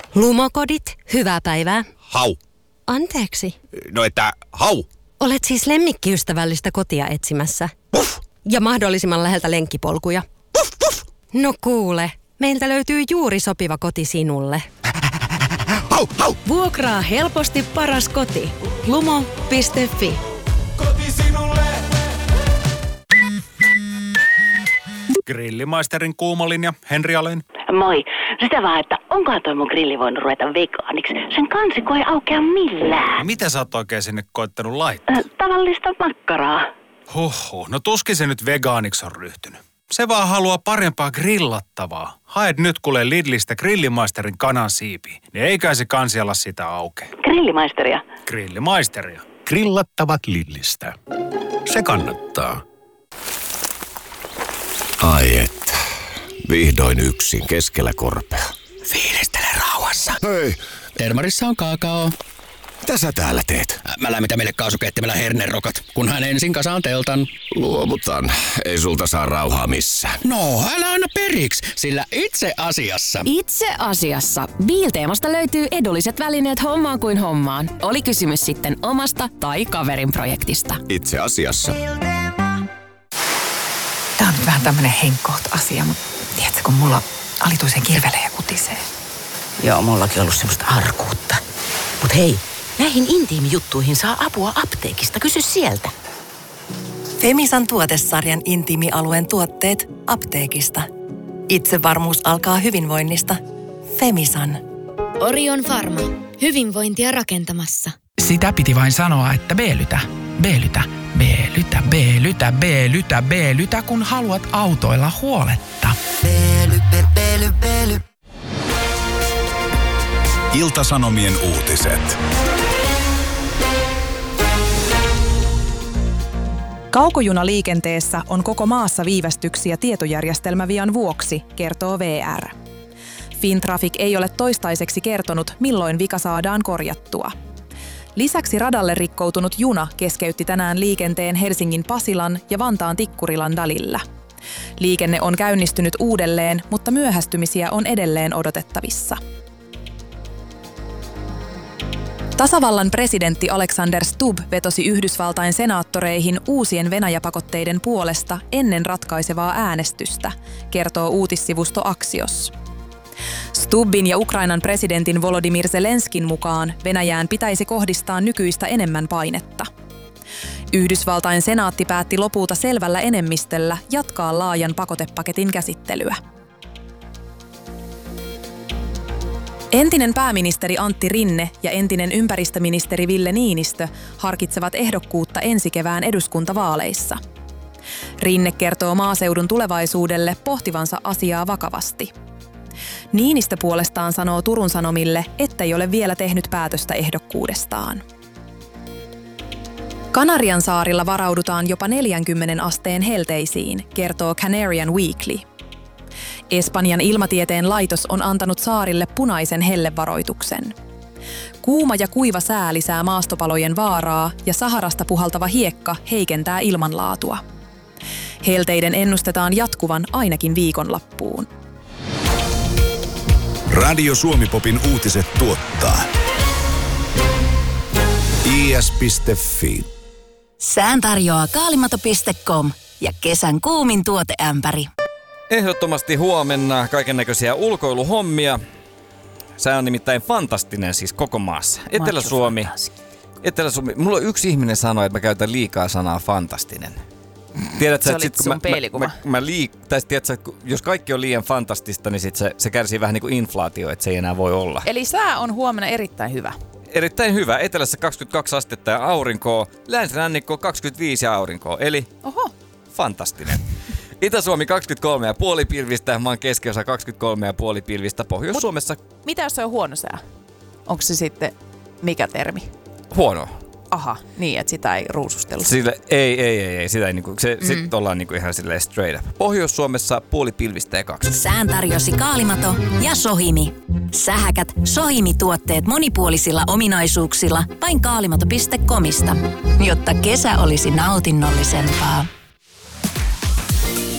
Lumokodit, hyvää päivää. Hau. Anteeksi. No että hau. Olet siis lemmikkiystävällistä kotia etsimässä. Puff. Ja mahdollisimman läheltä lenkkipolkuja. Puff, puff. No kuule, meiltä löytyy juuri sopiva koti sinulle. Hau, hau. Vuokraa helposti paras koti. Lumo.fi. Koti sinulle. Grillimaisterin kuumalinja, Henri Alén. Moi. Sitä vaan, että onkohan toi mun grilli voinut ruveta vegaaniksi. Sen kansikko ei aukea millään. Mitä sä oot oikein sinne koittanut laittaa? Tavallista makkaraa. Huhhuh, no tuskin se nyt vegaaniksi on ryhtynyt. Se vaan haluaa parempaa grillattavaa. Haet nyt kuule Lidlistä Grillimaisterin kanansiipiä, niin eikä se kansialla sitä auke. Grillimaisteria. Grillimaisteria. Grillattavat Lidlistä. Se kannattaa. Ai että. Vihdoin yksin keskellä korpea. Fiilistele rauhassa. Hei, Termarissa on kaakao. mitä sä täällä teet? Mä lämmitän meille kaasukeittimellä hernerokat, kunhan ensin kasaan teltan. Luovutan. Ei sulta saa rauhaa missään. No, älä anna periksi, sillä itse asiassa Biilteemasta löytyy edulliset välineet hommaan kuin hommaan. Oli kysymys sitten omasta tai kaverin projektista. Itse asiassa. Tää on nyt vähän tämmönen henkkoht-asia, mutta tiedätkö, kun mulla alituisen kirvelee ja kutisee. Joo, mullakin ollut semmoista arkuutta. Mut hei, näihin intiimijuttuihin saa apua apteekista. Kysy sieltä. Femisan tuotesarjan intiimialueen tuotteet apteekista. Itsevarmuus alkaa hyvinvoinnista. Femisan. Orion Pharma. Hyvinvointia rakentamassa. Sitä piti vain sanoa, että B-lytä, B-lytä, B-lytä, B-lytä, B-lytä, B-lytä, kun haluat autoilla huoletta. B-ly. Ilta-Sanomien uutiset. Kaukojunaliikenteessä on koko maassa viivästyksiä tietojärjestelmävian vuoksi, kertoo VR. Fintraffic ei ole toistaiseksi kertonut, milloin vika saadaan korjattua. Lisäksi radalle rikkoutunut juna keskeytti tänään liikenteen Helsingin Pasilan ja Vantaan Tikkurilan välillä. Liikenne on käynnistynyt uudelleen, mutta myöhästymisiä on edelleen odotettavissa. Tasavallan presidentti Alexander Stubb vetosi Yhdysvaltain senaattoreihin uusien Venäjä-pakotteiden puolesta ennen ratkaisevaa äänestystä, kertoo uutissivusto Axios. Stubbin ja Ukrainan presidentin Volodymyr Zelenskin mukaan Venäjään pitäisi kohdistaa nykyistä enemmän painetta. Yhdysvaltain senaatti päätti lopulta selvällä enemmistöllä jatkaa laajan pakotepaketin käsittelyä. Entinen pääministeri Antti Rinne ja entinen ympäristöministeri Ville Niinistö harkitsevat ehdokkuutta ensi kevään eduskuntavaaleissa. Rinne kertoo Maaseudun Tulevaisuudelle pohtivansa asiaa vakavasti. Niinistö puolestaan sanoo Turun Sanomille, ettei ole vielä tehnyt päätöstä ehdokkuudestaan. Kanarian saarilla varaudutaan jopa 40 asteen helteisiin, kertoo Canarian Weekly. Espanjan ilmatieteen laitos on antanut saarille punaisen hellevaroituksen. Kuuma ja kuiva sää lisää maastopalojen vaaraa ja Saharasta puhaltava hiekka heikentää ilmanlaatua. Helteiden ennustetaan jatkuvan ainakin viikonloppuun. Radio Suomi-popin uutiset tuottaa is.fi. Sään tarjoaa kaalimato.com ja kesän kuumin tuoteämpäri. Ehdottomasti huomenna kaikennäköisiä ulkoiluhommia. Sää on nimittäin fantastinen siis koko maassa. Etelä-Suomi. Mulla on yksi ihminen sanoi, että mä käytän liikaa sanaa fantastinen. Tiedätkö, se oli sun peilikuva. Tiedätkö, jos kaikki on liian fantastista, niin sit se kärsii vähän niin kuin inflaatio, että se ei enää voi olla. Eli sää on huomenna erittäin hyvä. Erittäin hyvä. Etelässä 22 astetta ja aurinkoa. Länsirannikko 25 ja aurinkoa. Eli fantastinen. Itä-Suomi 23,5 pilvistä, maan keskiosa 23,5 pilvistä, Pohjois-Suomessa. Mitä jos se on huono sää? Onko se sitten mikä termi? Huono. Aha, niin että sitä ei ruusustella. Ei. Sitä ei niinku, sit ollaan niinku ihan silleen straight up. Pohjois-Suomessa puoli pilvistä ja 2. Sään tarjosi Kaalimato ja Sohimi. Sähäkät Sohimi-tuotteet monipuolisilla ominaisuuksilla vain kaalimato.comista, jotta kesä olisi nautinnollisempaa.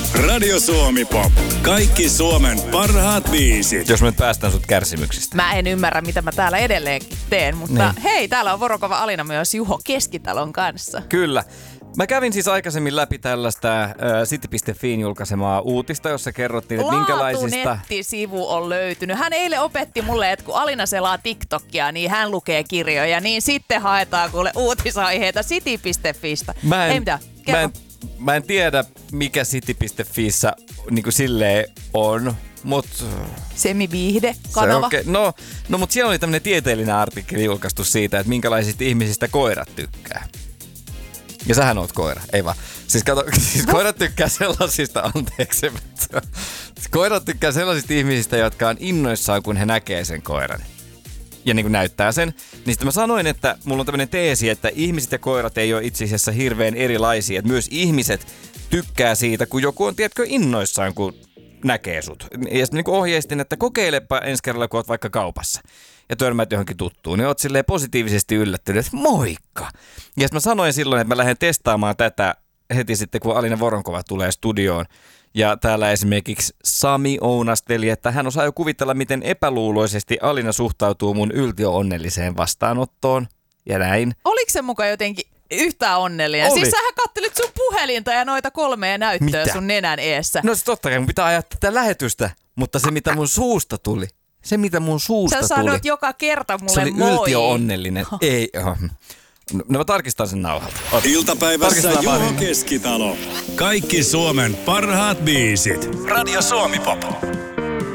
Radio Suomi Pop. Kaikki Suomen parhaat biisit. Jos me nyt päästään sut kärsimyksistä. Mä en ymmärrä, mitä mä täällä edelleenkin teen, mutta hei, täällä on Vorokova Alina myös Juho Keskitalon kanssa. Kyllä. Mä kävin siis aikaisemmin läpi tällaista City.fiin julkaisemaa uutista, jossa kerrottiin, että minkälaisista... Laatu-nettisivu on löytynyt. Hän eilen opetti mulle, että kun Alina selaa TikTokia, niin hän lukee kirjoja, niin sitten haetaan kuule uutisaiheita City.fistä. Mä en tiedä, mikä City.fiissä niinku silleen on, mut... Semi-viihde-kanava. Okay. No, mutta siellä oli tämmönen tieteellinen artikkeli julkaistu siitä, että minkälaisista ihmisistä koirat tykkää. Ja sähän oot koira, ei vaan. Siis kato, koirat tykkää sellaisista, koirat tykkää sellaisista ihmisistä, jotka on innoissaan, kun he näkee sen koiran. Ja niin kuin näyttää sen. Niin sitten mä sanoin, että mulla on tämmönen teesi, että ihmiset ja koirat ei ole itse asiassa hirveän erilaisia. Että myös ihmiset tykkää siitä, kun joku on, tiedätkö, innoissaan, kun näkee sut. Ja sitten niin kuin ohjeistin, että kokeilepa ensi kerralla, kun oot vaikka kaupassa. Ja törmäät johonkin tuttuun, niin oot silleen positiivisesti yllättynyt, että moikka! Ja mä sanoin silloin, että mä lähden testaamaan tätä heti sitten, kun Alina Voronkova tulee studioon. Ja täällä esimerkiksi Sami ounasteli, että hän osaa jo kuvitella, miten epäluuloisesti Alina suhtautuu mun yltiö-onnelliseen vastaanottoon. Ja näin. Oliko se mukaan jotenkin yhtään onnellinen? Oli. Siis sähän kattelit sun puhelinta ja noita 3 näyttöä sun nenän eessä. No se totta kai, mun pitää ajaa tätä lähetystä, mutta se mitä mun suusta tuli. Sä sanoit joka kerta mulle se oli moi. yltiö-onnellinen. Ei. No mä tarkistan sen nauhalta. Iltapäivässä Juho Keskitalo. Kaikki Suomen parhaat biisit. Radio Suomi Pop.